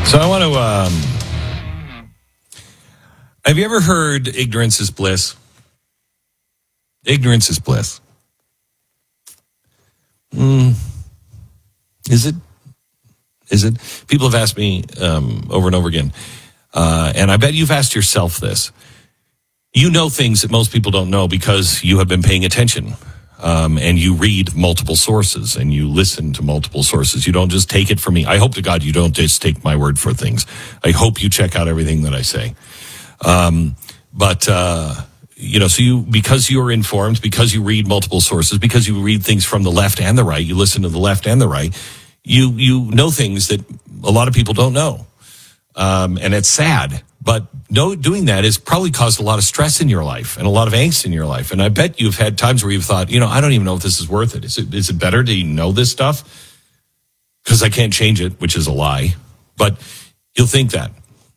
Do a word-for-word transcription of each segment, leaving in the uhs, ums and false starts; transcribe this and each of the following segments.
So I want to, um, have you ever heard ignorance is bliss? Ignorance is bliss. Mm, is it? Is it? People have asked me um, over and over again, uh, and I bet you've asked yourself this. You know things that most people don't know because you have been paying attention. Um, and you read multiple sources and you listen to multiple sources. You don't just take it from me. I hope to God you don't just take my word for things. I hope you check out everything that I say. Um, but, uh, you know, so you, because you're informed, because you read multiple sources, because you read things from the left and the right, you listen to the left and the right, you, you know things that a lot of people don't know. Um, and it's sad. But no, doing that has probably caused a lot of stress in your life and a lot of angst in your life. And I bet you've had times where you've thought, you know, I don't even know if this is worth it. Is it, is it better to know this stuff? Because I can't change it, which is a lie. But you'll think that.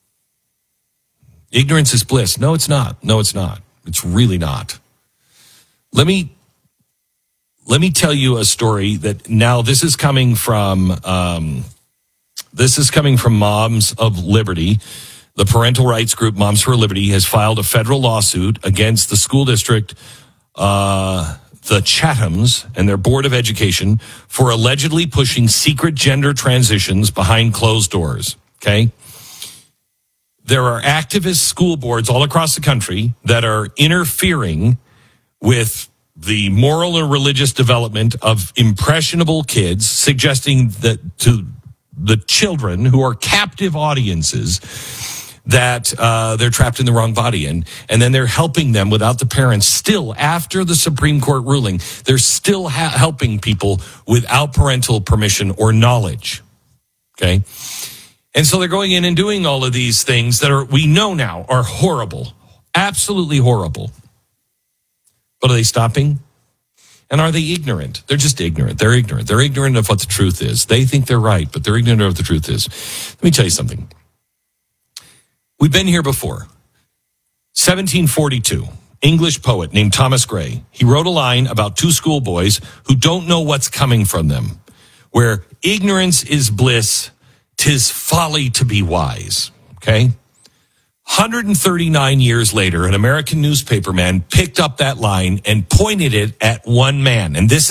Ignorance is bliss. No, it's not. No, it's not. It's really not. Let me, let me tell you a story that now this is coming from, um, this is coming from Moms of Liberty. The parental rights group Moms for Liberty has filed a federal lawsuit against the school district, uh, the Chathams, and their Board of Education for allegedly pushing secret gender transitions behind closed doors. Okay? There are activist school boards all across the country that are interfering with the moral or religious development of impressionable kids, suggesting that to the children who are captive audiences that uh, they're trapped in the wrong body. And, and then they're helping them without the parents. Still, after the Supreme Court ruling, they're still ha- helping people without parental permission or knowledge. Okay? And so they're going in and doing all of these things that are, we know now, are horrible. Absolutely horrible. But are they stopping? And are they ignorant? They're just ignorant. They're ignorant. They're ignorant of what the truth is. They think they're right, but they're ignorant of what the truth is. Let me tell you something. We've been here before. seventeen forty-two, English poet named Thomas Gray. He wrote a line about two schoolboys who don't know what's coming from them, where ignorance is bliss, 'tis folly to be wise. Okay? one hundred thirty-nine years later, an American newspaperman picked up that line and pointed it at one man. And this